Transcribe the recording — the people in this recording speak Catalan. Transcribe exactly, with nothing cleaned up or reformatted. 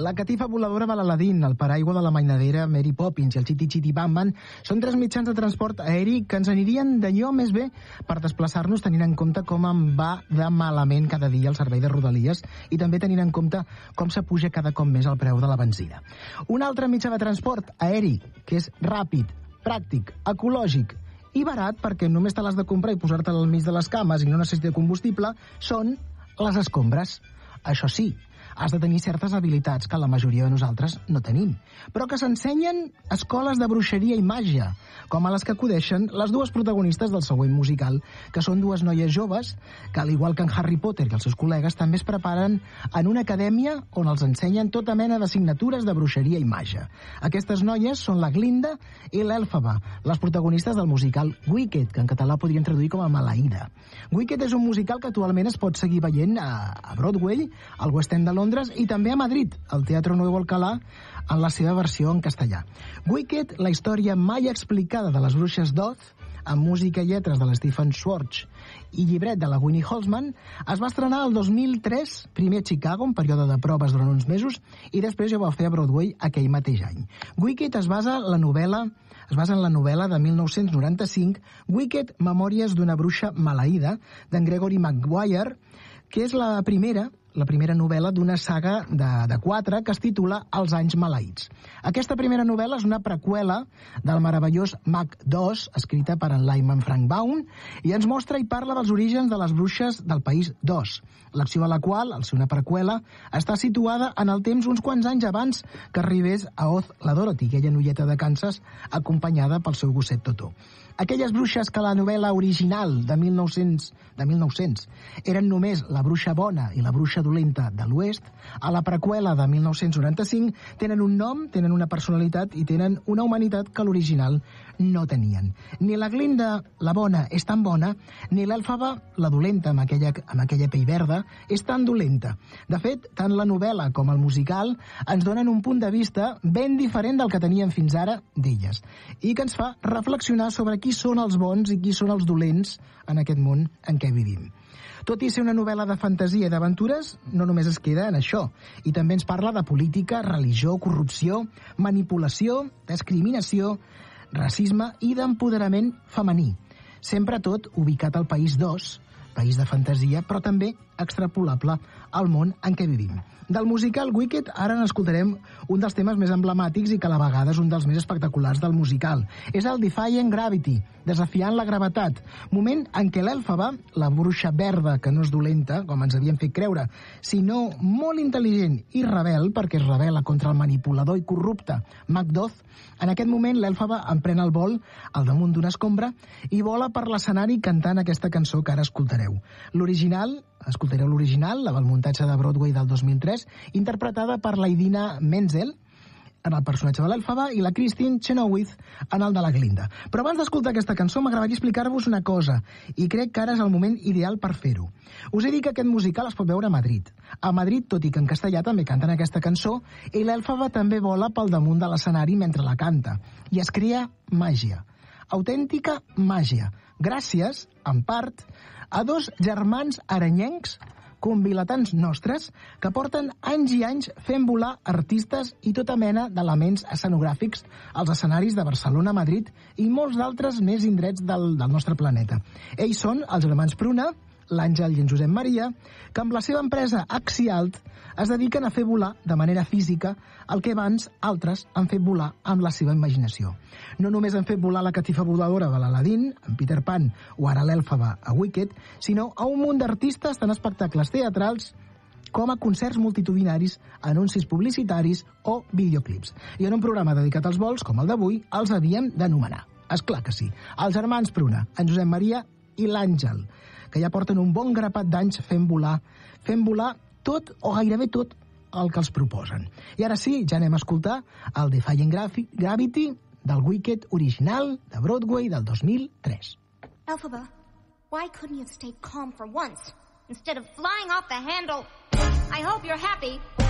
La catifa voladora de l'Aladín, el paraigua de la mainadera Mary Poppins i el Chitty Chitty Bam Bam són tres mitjans de transport aeri que ens anirien d'allò més bé per desplaçar-nos tenint en compte com em va de malament cada dia el servei de Rodalies i també tenint en compte com s'apuja cada cop més el preu de la benzina. Un altre mitjà de transport aeri que és ràpid, pràctic, ecològic i barat perquè només te l'has de comprar i posar-te al mig de les cames i no necessita combustible són les escombres. Això sí, has de tenir certes habilitats que la majoria de nosaltres no tenim, però que s'ensenyen escoles de bruixeria i màgia, com a les que acudeixen les dues protagonistes del següent musical, que són dues noies joves que, al igual que en Harry Potter i els seus col·legues, també es preparen en una acadèmia on els ensenyen tota mena d'assignatures de bruixeria i màgia. Aquestes noies són la Glinda i l'Èlfaba, les protagonistes del musical Wicked, que en català podríem traduir com a Maleïda. Wicked és un musical que actualment es pot seguir veient a, a Broadway, al West End de Londres i també a Madrid, al Teatro Nuevo Alcalá, en la seva versió en castellà. Wicked, la història mai explicada de les bruixes d'Oz, amb música i lletres de l'Stephen Schwartz i llibret de la Winnie Holzman, es va estrenar el dos mil tres, primer a Chicago, en període de proves durant uns mesos, i després ja ho va fer a Broadway aquell mateix any. Wicked es basa en la novel·la es basa en la novel·la de mil nou-cents noranta-cinc Wicked, Memòries d'una bruixa maleïda, d'en Gregory Maguire, que és la primera la primera novel·la d'una saga de, de quatre que es titula Els anys maleïts. Aquesta primera novel·la és una preqüela del meravellós Mag dos, escrita per en Lyman Frank Baum, i ens mostra i parla dels orígens de les bruixes del país d'Oz, l'acció a la qual, al ser una preqüela, està situada en el temps uns quants anys abans que arribés a Oz la Dorothy, aquella noieta de Kansas, acompanyada pel seu gosset Totó. Aquelles bruixes que la novel·la original de mil nou-cents, de mil nou-cents eren només la bruixa bona i la bruixa dolenta de l'Oest, a la preqüela de mil nou-cents noranta-cinc tenen un nom, tenen una personalitat i tenen una humanitat que l'original no tenien. Ni la Glinda, la bona, és tan bona, ni l'Èlfaba, la dolenta, amb aquella, amb aquella pell verda, és tan dolenta. De fet, tant la novel·la com el musical ens donen un punt de vista ben diferent del que teníem fins ara d'elles, i que ens fa reflexionar sobre qui són els bons i qui són els dolents en aquest món en què vivim. Tot i ser una novel·la de fantasia i d'aventures, no només es queda en això, i també ens parla de política, religió, corrupció, manipulació, discriminació, racisme i d'empoderament femení. Sempre tot ubicat al país d'Oz, país de fantasia, però també extrapolable al món en què vivim. Del musical Wicked ara n'escoltarem un dels temes més emblemàtics i que a la vegada és un dels més espectaculars del musical. És el Defying Gravity, desafiant la gravetat, moment en què l'Èlfaba, la bruixa verda que no és dolenta, com ens havien fet creure, sinó molt intel·ligent i rebel, perquè es rebel·la contra el manipulador i corrupte Macduff, en aquest moment l'Èlfaba emprèn el vol al damunt d'una escombra i vola per l'escenari cantant aquesta cançó que ara escoltareu. L'original, escoltareu l'original, la del muntatge de Broadway del dos mil tres, interpretada per la Idina Menzel, en el personatge de l'Èlfaba, i la Christine Chenoweth en el de la Glinda. Però abans d'escoltar aquesta cançó m'agradaria explicar-vos una cosa, i crec que ara és el moment ideal per fer-ho. Us he dit que aquest musical es pot veure a Madrid. A Madrid, tot i que en castellà també canten aquesta cançó, i l'Èlfaba també vola pel damunt de l'escenari mentre la canta, i es crea màgia. Autèntica màgia. Gràcies, en part, a dos germans aranyencs convilatans nostres que porten anys i anys fent volar artistes i tota mena d'elements escenogràfics als escenaris de Barcelona, Madrid i molts d'altres més indrets del, del nostre planeta. Ells són els germans Pruna, l'Àngel i en Josep Maria, que amb la seva empresa Axialt es dediquen a fer volar de manera física el que abans altres han fet volar amb la seva imaginació. No només han fet volar la catifa voladora de l'Aladín, en Peter Pan, o ara l'Èlfaba a Wicked, sinó a un munt d'artistes tant espectacles teatrals com a concerts multitudinaris, anuncis publicitaris o videoclips. I en un programa dedicat als vols, com el d'avui, els havíem d'anomenar. És clar que sí. Els germans Pruna, en Josep Maria i l'Àngel, que ja porten un bon grapat d'anys fent volar, fent volar tot o gairebé tot el que els proposen. I ara sí, ja anem a escoltar el Defying Gravity del Wicked original de Broadway del dos mil tres. Elphaba, why couldn't you stay calm for once instead of flying off the handle? I hope you're happy.